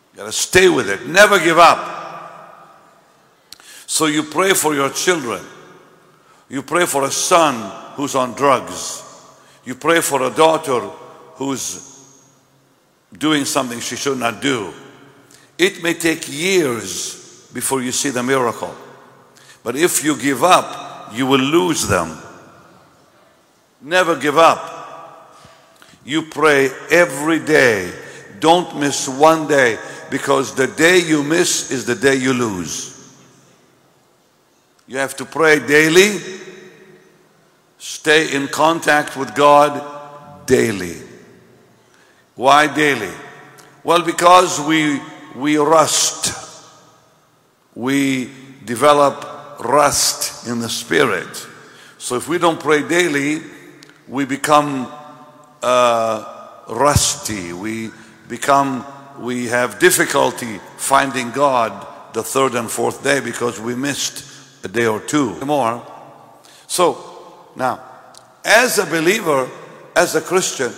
You gotta stay with it. Never give up. So you pray for your children. You pray for a son who's on drugs. You pray for a daughter who's doing something she should not do. It may take years before you see the miracle. But if you give up, you will lose them. Never give up. You pray every day. Don't miss one day, because the day you miss is the day you lose. You have to pray daily. Stay in contact with God daily. Why daily? Well, because we rust. We develop rust in the spirit. So if we don't pray daily, we become rusty. We have difficulty finding God the third and fourth day because we missed a day or two more. So now, as a believer, as a Christian,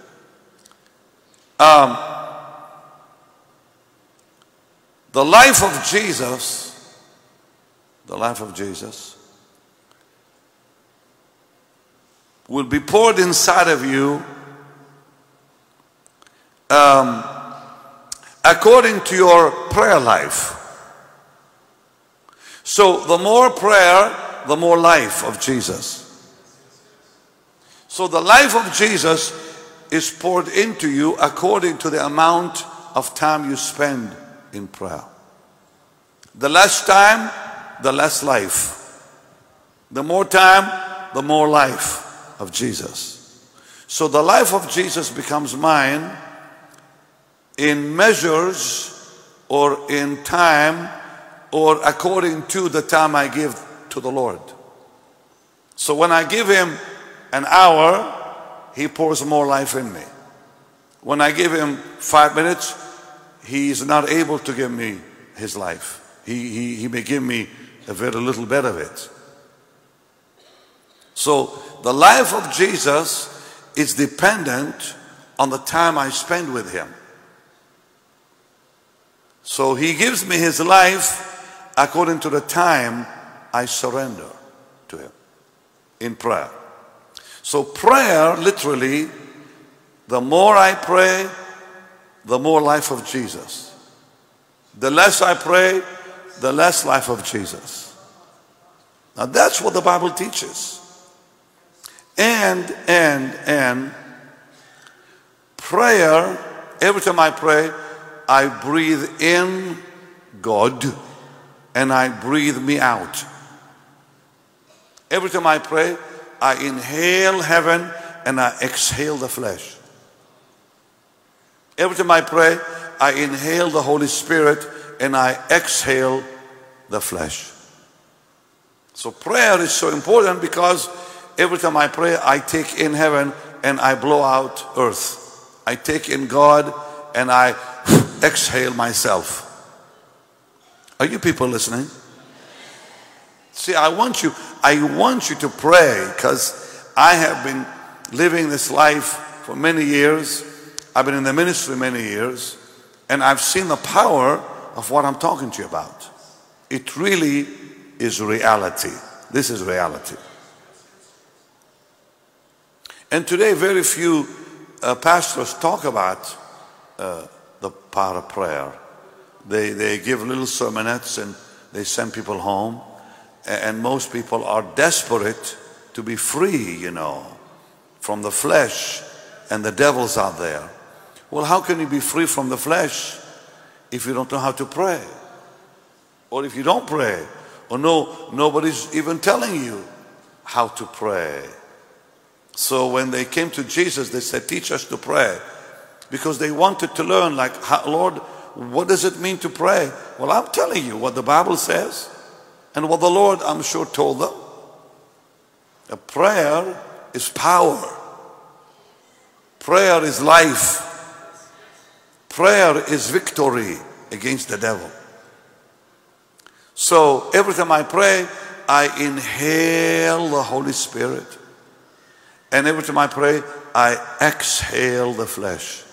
the life of Jesus will be poured inside of you according to your prayer life. So the more prayer, the more life of Jesus. So the life of Jesus is poured into you according to the amount of time you spend in prayer. The less time, the less life. The more time, the more life of Jesus. So the life of Jesus becomes mine in measures or in time or according to the time I give to the Lord. So when I give him an hour, he pours more life in me. When I give him 5 minutes, he's not able to give me his life. He may give me a very little bit of it. So the life of Jesus is dependent on the time I spend with him. So he gives me his life according to the time I surrender to him in prayer. So prayer, literally, the more I pray, the more life of Jesus. The less I pray, the less life of Jesus. Now that's what the Bible teaches. And prayer, every time I pray, I breathe in God and I breathe me out. Every time I pray, I inhale heaven and I exhale the flesh. Every time I pray, I inhale the Holy Spirit and I exhale the flesh. So prayer is so important because every time I pray, I take in heaven and I blow out earth. I take in God and I exhale myself. Are you people listening? See, I want you to pray, because I have been living this life for many years. I've been in the ministry many years, and I've seen the power of what I'm talking to you about. It really is reality. This is reality. And today, very few pastors talk about the power of prayer. They give little sermonettes and they send people home. And most people are desperate to be free, from the flesh and the devil's out there. Well, how can you be free from the flesh if you don't know how to pray? Or if you don't pray? Or nobody's even telling you how to pray. So when they came to Jesus, they said, teach us to pray. Because they wanted to learn, Lord, what does it mean to pray? Well, I'm telling you what the Bible says. And what the Lord, I'm sure, told them. A prayer is power. Prayer is life. Prayer is victory against the devil. So every time I pray, I inhale the Holy Spirit. And every time I pray, I exhale the flesh.